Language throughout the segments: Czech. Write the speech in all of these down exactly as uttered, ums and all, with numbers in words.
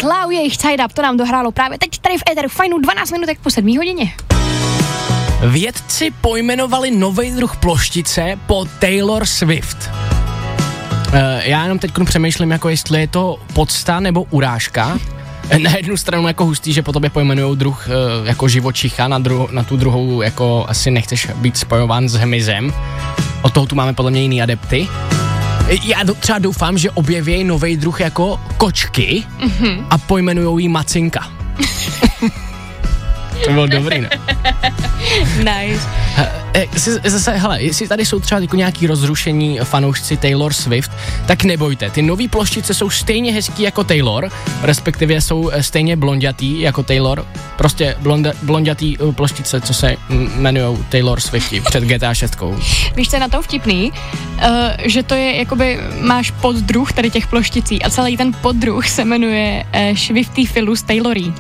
Cloud, jejich Tied Up, to nám dohrálo právě teď tady v éteru Fajnu dvanáct minutek po sedmé hodině. Vědci pojmenovali nový druh ploštice po Taylor Swift. Uh, já jenom teď přemýšlím, jako jestli je to podsta nebo urážka. Na jednu stranu jako hustý, že po tobě pojmenujou druh uh, jako živočicha, na, dru- na tu druhou jako asi nechceš být spojován s hmyzem. Od toho tu máme podle mě jiný adepty. Já do, třeba doufám, že objeví nový druh jako kočky mm-hmm. a pojmenujou jí Macinka. To bylo dobrý, ne? Nice. Zase, hele, jestli tady jsou třeba jako nějaký rozrušení fanoušci Taylor Swift, tak nebojte, ty nový ploštice jsou stejně hezký jako Taylor, respektive jsou stejně blondětý jako Taylor, prostě blonda, blondětý ploštice, co se jmenujou Taylor Swifti před G T A šest. Víš, co je na tom vtipný? Uh, že to je, jakoby, máš poddruh tady těch plošticí a celý ten poddruh se jmenuje uh, Swiftifilus Taylorí.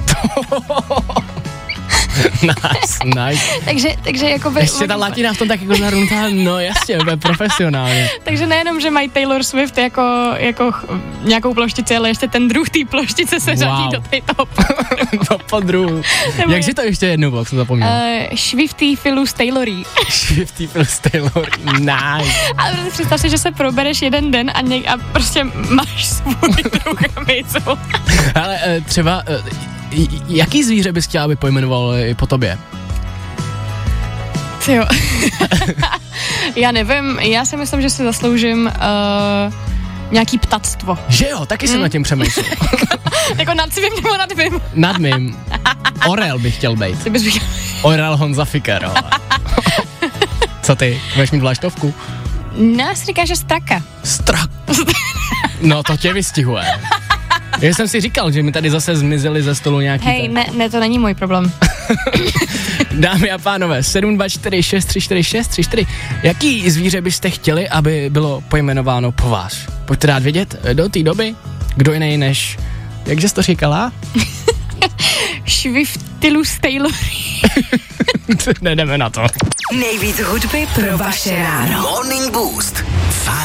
Nice, nice. takže, takže jakoby... Ještě ta latina v tom tak jako zarunutá, no jasně, úplně profesionálně. Takže nejenom, že mají Taylor Swift jako, jako nějakou ploštici, ale ještě ten druh té ploštice se řadí wow. do této do podruhu. Jak si to ještě jednou bylo, jsem zapomněl? Uh, Swiftifilus Taylorí. Swiftifilus Taylorí, nice. Ale prostě představ si, že se probereš jeden den a, něk, a prostě máš svůj druh hmyzu. Ale uh, třeba... Uh, jaký zvíře bys chtěla, aby pojmenoval i po tobě? Jo. Já nevím, já si myslím, že si zasloužím uh, nějaký ptactvo. Že jo, taky jsem hmm. nad tím přemýšlel. Jako nad svým nebo nad mým? Nad mým. Orel bych chtěl být. Ty bys bych... Orel Honza Fiker. Co ty? Budeš mít vlaštovku? No, já si říká, že straka. Strak. No, to tě vystihuje. Já jsem si říkal, že mi tady zase zmizeli ze stolu nějaký... Hej, ne, ne, to není můj problém. Dámy a pánové, sedm dva čtyři šest tři čtyři šest tři čtyři. Jaký zvíře byste chtěli, aby bylo pojmenováno po vás? Pojďte dát vědět do té doby, kdo jiný než... Jak jsi to říkala? Swiftifilus Taylorí. Nejdeme na to. Nejvíc hudby pro vaše ráno. Morning Boost.